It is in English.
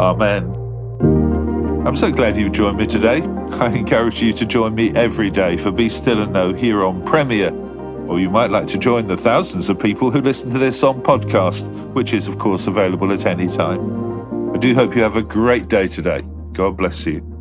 Amen. I'm so glad you've joined me today. I encourage you to join me every day for Be Still and Know here on Premier. Or you might like to join the thousands of people who listen to this on podcast, which is, of course, available at any time. I do hope you have a great day today. God bless you.